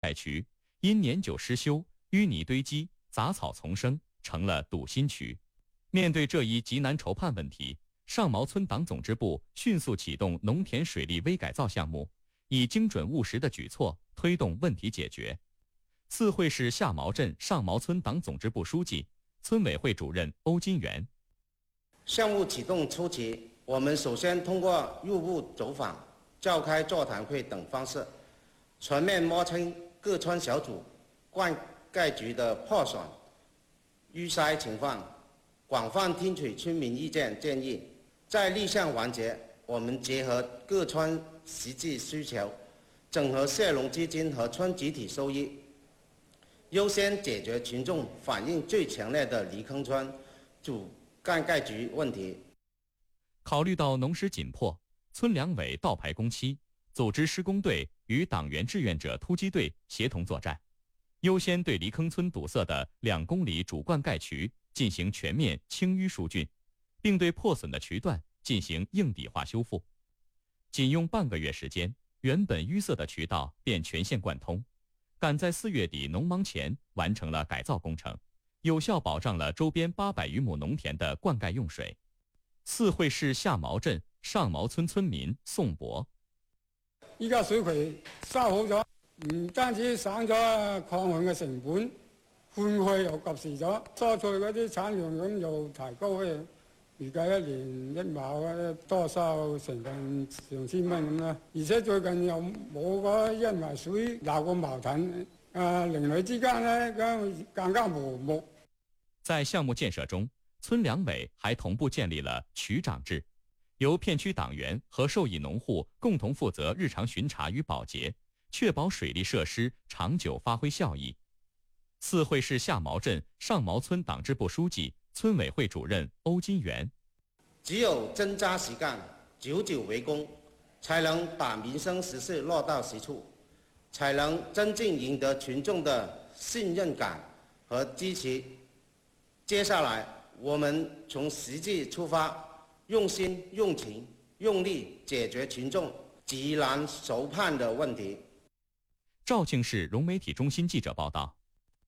盖渠，因年久失修，淤泥堆积，杂草丛生，成了堵心渠。面对这一极难筹判问题，上毛村党总支部迅速启动农田水利微改造项目，以精准务实的举措推动问题解决。四会市下毛镇上毛村党总支部书记、村委会主任欧金元。 项目启动初期，我们首先通过入部走访、召开座谈会等方式，全面摸清各村小组灌溉局的破损、淤塞情况，广泛听取村民意见建议。在立项环节，我们结合各村实际需求，整合社农基金和村集体收益，优先解决群众反映最强烈的泥坑村主灌溉局问题。 考虑到农时紧迫，村两委倒排工期，组织施工队与党员志愿者突击队协同作战，优先对泥坑村堵塞的2公里主灌溉渠进行全面清淤疏浚，并对破损的渠段进行硬底化修复。仅用半个月时间，原本淤塞的渠道便全线贯通，赶在4月底农忙前完成了改造工程，有效保障了周边800余亩農田的灌溉用水。四会市下毛鎮上毛村村民宋博： 依家水渠修好咗，唔單止省咗抗旱嘅成本，灌溉又及時咗，蔬菜嗰啲產量咁又提高嘅，預計1年1畝多收成近上千蚊咁啦。而且最近又冇嗰因為水鬧個矛盾，鄰里之間呢更加和睦。 在項目建設中，村兩委還同步建立了渠長制，由片區黨員和受益農戶共同負責日常巡查與保潔，確保水利設施長久發揮效益。四會市下毛鎮上毛村黨支部書記、村委會主任歐金元： 只有真扎實幹，久久為功，才能把民生實事落到實處，才能真正贏得群眾的信任感和支持。接下來我們從實際出發，用心用情用力解決群眾急難愁盼的問題。 肇慶市融媒體中心記者報道。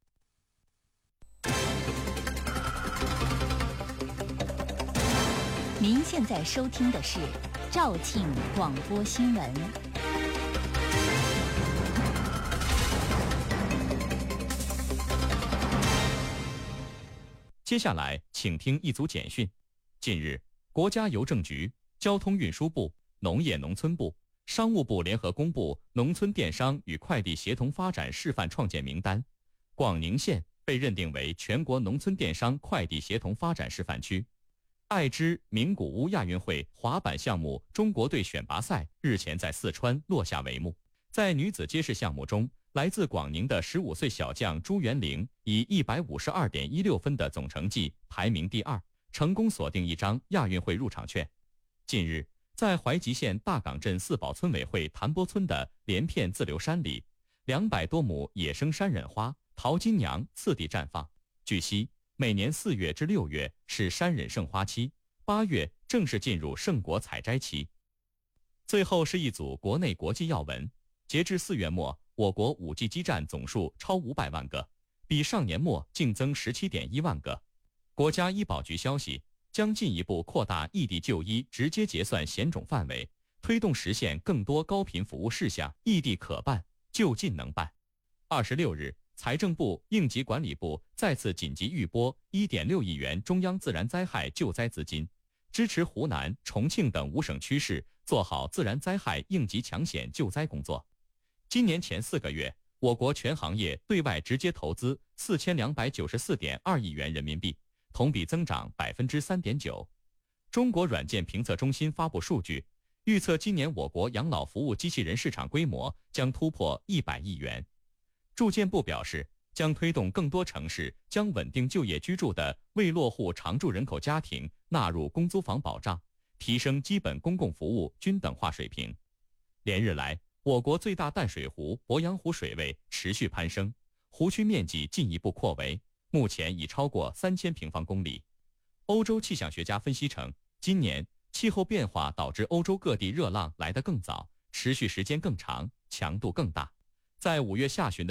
您现在收听的是肇庆广播新闻。 接下来，请听一组简讯。近日，国家邮政局、交通运输部、农业农村部、商务部联合公布农村电商与快递协同发展示范创建名单，广宁县被认定为全国农村电商快递协同发展示范区。爱知名古屋亚运会滑板项目中国队选拔赛日前在四川落下帷幕。在女子街式项目中，来自广宁的15岁小将朱元玲以152.16分的总成绩排名第2，成功锁定一张亚运会入场券。近日，在怀集县大港镇四宝村委会谭波村的连片自流山里，200多亩野生山忍花桃金娘次第绽放。据悉，每年4月至6月是山忍盛花期，8月正式进入盛果采摘期。最后是一组国内国际要闻。截至4月末，我国5G 基站总数超500万个，比上年末净增17.1万个。国家医保局消息，将进一步扩大异地就医直接结算险种范围，推动实现更多高频服务事项异地可办，就近能办。26日，财政部、应急管理部再次紧急预拨1.6亿元中央自然灾害救灾资金，支持湖南、重庆等5省区市做好自然灾害应急抢险救灾工作。今年前4个月，我国全行业对外直接投资4294.2亿元人民币，同比增长3.9%。中国软件评测中心发布数据，预测今年我国养老服务机器人市场规模将突破100亿元。住建部表示，将推动更多城市将稳定就业居住的未落户常住人口家庭纳入公租房保障，提升基本公共服务均等化水平。连日来，我国最大淡水湖鄱阳湖水位持续攀升，湖区面积进一步扩围，目前已超过3000平方公里。欧洲气象学家分析称，今年气候变化导致欧洲各地热浪来得更早，持续时间更长，强度更大。在5月下旬的